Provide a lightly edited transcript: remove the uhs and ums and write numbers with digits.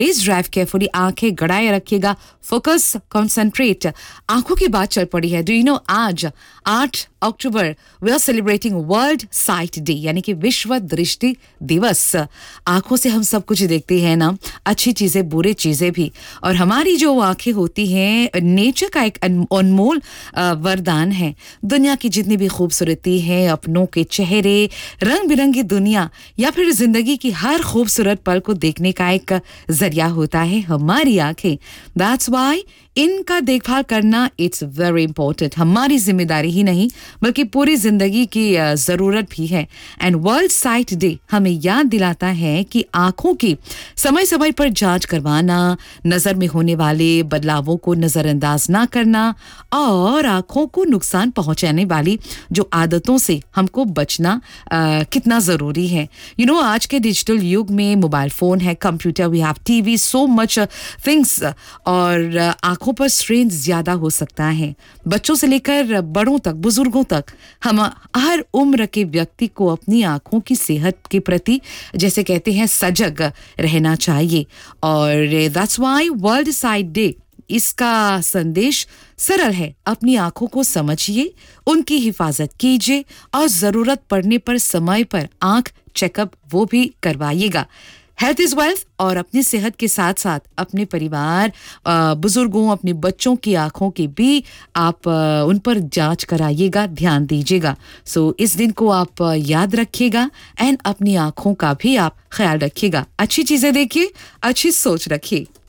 Please drive carefully, आंखें गड़ाए रखिएगा, focus, concentrate. आंखों की बात चल पड़ी है। डू यू नो आज 8 अक्टूबर we are celebrating world site day, यानी कि विश्व दृष्टि दिवस। आंखों से हम सब कुछ देखते हैं ना, अच्छी चीजें बुरी चीजें भी। और हमारी जो आंखें होती हैं नेचर का एक अनमोल वरदान है। दुनिया की जितनी भी खूबसूरती है, अपनों के चेहरे, रंग बिरंगी दुनिया या फिर जिंदगी की हर खूबसूरत पल को देखने का एक जरिया होता है हमारी आंखें। दैट्स व्हाई इनका देखभाल करना इट्स वेरी इंपॉर्टेंट। हमारी जिम्मेदारी ही नहीं बल्कि पूरी जिंदगी की जरूरत भी है। एंड वर्ल्ड साइट डे हमें याद दिलाता है कि आंखों की समय समय पर जांच करवाना, नजर में होने वाले बदलावों को नजरअंदाज ना करना और आंखों को नुकसान पहुंचाने वाली जो आदतों से हमको बचना कितना जरूरी है। यू नो आज के डिजिटल युग में मोबाइल फोन है, computer, we have TV, so much things, और आंखों पर स्ट्रेन ज्यादा हो सकता है। बच्चों से लेकर बड़ों तक, बुजुर्गों तक, हम हर उम्र के व्यक्ति को अपनी आंखों की सेहत के प्रति, जैसे कहते हैं, सजग रहना चाहिए। और that's why world site day, इसका संदेश सरल है। अपनी आंखों को समझिए, उनकी हिफाजत कीजिए और जरूरत पड़ने पर समय पर आंख चेकअप वो भी करवाइएगा। हेल्थ इज वेल्थ, और अपनी सेहत के साथ साथ अपने परिवार, बुजुर्गों, अपने बच्चों की आंखों की भी आप उन पर जांच कराइएगा, ध्यान दीजिएगा। सो इस दिन को आप याद रखिएगा एंड अपनी आंखों का भी आप ख्याल रखिएगा। अच्छी चीजें देखिए, अच्छी सोच रखिए।